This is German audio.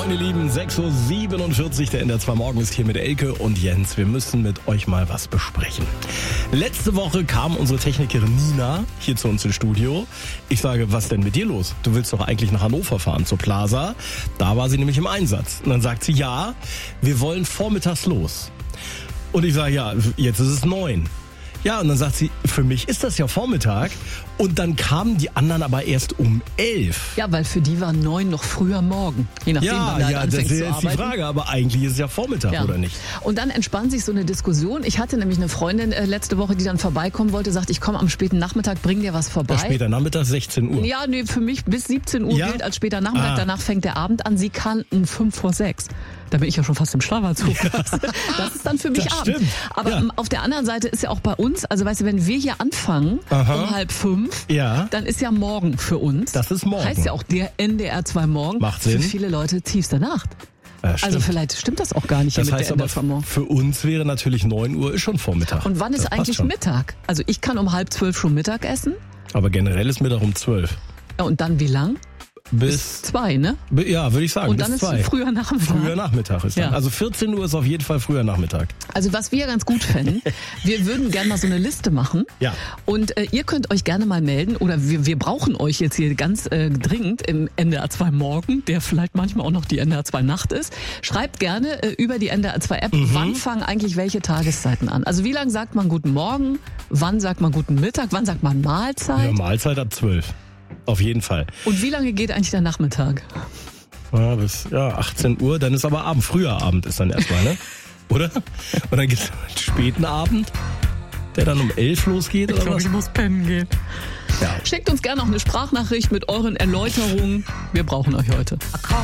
meine Lieben, 6.47 Uhr, der NDR2 Morgen ist hier mit Elke und Jens. Wir müssen mit euch mal was besprechen. Letzte Woche kam unsere Technikerin Nina hier zu uns ins Studio. Ich sage, was denn mit dir los? Du willst doch eigentlich nach Hannover fahren, zur Plaza. Da war sie nämlich im Einsatz. Und dann sagt sie, ja, wir wollen vormittags los. Und ich sage, ja, jetzt ist es 9. Ja, und dann sagt sie, für mich ist das ja Vormittag. Und dann kamen die anderen aber erst um 11. Ja, weil für die war 9 noch früher Morgen. Je nachdem, wann Ja, das ist jetzt die Frage. Aber eigentlich ist es ja Vormittag, ja. Oder nicht? Und dann entspann sich so eine Diskussion. Ich hatte nämlich eine Freundin letzte Woche, die dann vorbeikommen wollte, sagt, ich komme am späten Nachmittag, bring dir was vorbei. Ja, später Nachmittag, 16 Uhr. Ja, nee, für mich bis 17 Uhr gilt als später Nachmittag. Danach fängt der Abend an. Sie kann um 5 vor 6. Da bin ich ja schon fast im Schlafanzug. Das ist dann für mich Abend. Stimmt. Aber auf der anderen Seite ist ja auch bei uns, also weißt du, wenn wir hier anfangen um 4:30, dann ist ja morgen für uns. Das ist morgen. Heißt ja auch der NDR2 Morgen. Macht Sinn. Für viele Leute tiefste Nacht. Ja, also vielleicht stimmt das auch gar nicht. Das hier heißt mit der aber, NDR2 Morgen. für uns wäre natürlich 9 Uhr ist schon Vormittag. Und wann ist eigentlich Mittag? Also ich kann um 11:30 schon Mittag essen. Aber generell ist Mittag um 12. Ja, und dann wie lang? Bis 2, ne? Ja, würde ich sagen. Und dann bis ist 2. früher Nachmittag. Früher Nachmittag ist dann. Also 14 Uhr ist auf jeden Fall früher Nachmittag. Also was wir ganz gut fänden, wir würden gerne mal so eine Liste machen. Ja. Und ihr könnt euch gerne mal melden, oder wir brauchen euch jetzt hier ganz dringend im NDR2 Morgen, der vielleicht manchmal auch noch die NDR2 Nacht ist. Schreibt gerne über die NDR2 App, wann fangen eigentlich welche Tageszeiten an? Also wie lange sagt man guten Morgen, wann sagt man guten Mittag, wann sagt man Mahlzeit? Ja, Mahlzeit ab 12. Auf jeden Fall. Und wie lange geht eigentlich der Nachmittag? Ja, bis 18 Uhr, dann ist aber Abend. Früher Abend ist dann erstmal, ne? Oder? Und dann gibt es einen späten Abend, der dann um 11 losgeht, oder was? Ich muss pennen gehen. Ja. Schickt uns gerne noch eine Sprachnachricht mit euren Erläuterungen. Wir brauchen euch heute.